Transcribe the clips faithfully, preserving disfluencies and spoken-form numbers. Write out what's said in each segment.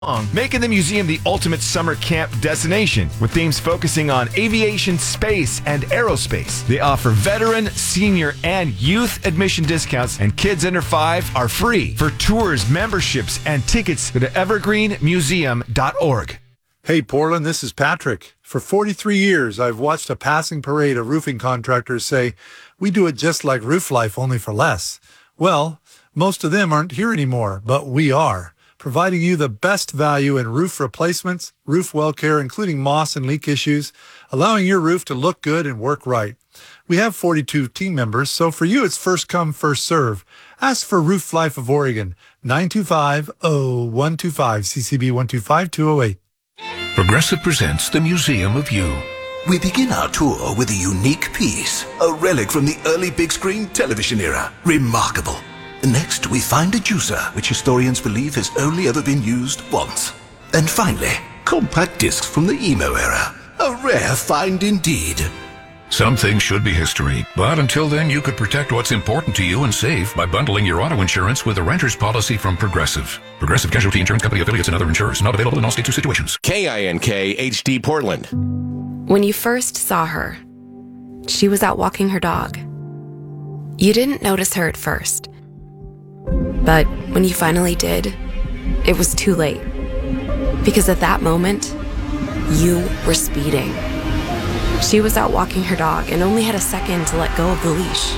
making the museum the ultimate summer camp destination with themes focusing on aviation, space, and aerospace. They offer veteran, senior, and youth admission discounts, and kids under five are free. For tours, memberships, and tickets, go to evergreen museum dot org. Hey, Portland, this is Patrick. For forty-three years, I've watched a passing parade of roofing contractors say, we do it just like Roof Life, only for less. Well, most of them aren't here anymore, but we are, providing you the best value in roof replacements, roof well care, including moss and leak issues, allowing your roof to look good and work right. We have forty-two team members, so for you, it's first come, first serve. Ask for Roof Life of Oregon, nine two five, oh one two five, C C B one two five, two oh eight. Progressive presents the Museum of You. We begin our tour with a unique piece, a relic from the early big screen television era. Remarkable. Next, we find a juicer, which historians believe has only ever been used once. And finally, compact discs from the emo era. A rare find indeed. Some things should be history, but until then you could protect what's important to you and save by bundling your auto insurance with a renter's policy from Progressive. Progressive Casualty Insurance Company affiliates and other insurers. Not available in all states or situations. K I N K H D Portland. When you first saw her, she was out walking her dog. You didn't notice her at first. But when you finally did, it was too late. Because at that moment, you were speeding. She was out walking her dog and only had a second to let go of the leash.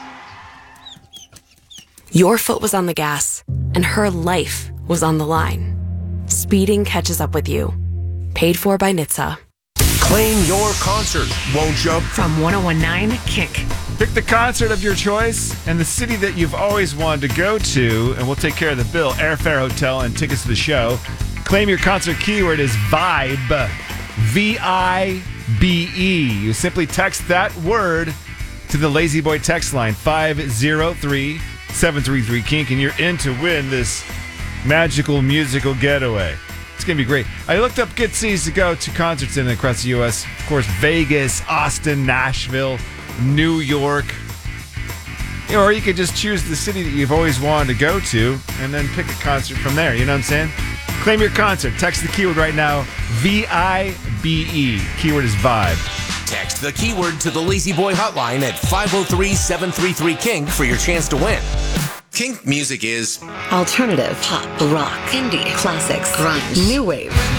Your foot was on the gas, and her life was on the line. Speeding catches up with you. Paid for by N H T S A. Claim your concert, won't you? From one oh one point nine Kick. Pick the concert of your choice and the city that you've always wanted to go to, and we'll take care of the bill. Airfare, hotel, and tickets to the show. Claim your concert keyword is VIBE. V I B E. You simply text that word to the Lazy Boy text line five oh three, seven three three, kink, and you're in to win this magical musical getaway. It's going to be great. I looked up good cities to go to concerts in across the U S. Of course, Vegas, Austin, Nashville, New York. You know, or you could just choose the city that you've always wanted to go to and then pick a concert from there. You know what I'm saying? Claim your concert. Text the keyword right now, V I B E. Keyword is vibe. Text the keyword to the Lazy Boy hotline at five oh three, seven three three, kink for your chance to win. Kink music is alternative, pop, rock, indie, classics, grunge, new wave,